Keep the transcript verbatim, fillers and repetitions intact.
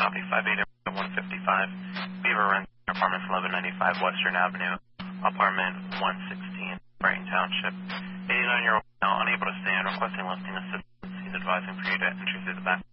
Copy, five eighty one fifty-five, Beaver Run, apartments eleven ninety-five Western Avenue, apartment one sixteen, Brighton Township. eighty-nine-year-old now unable to stand, requesting lifting assistance. He's advising for you to enter through the back.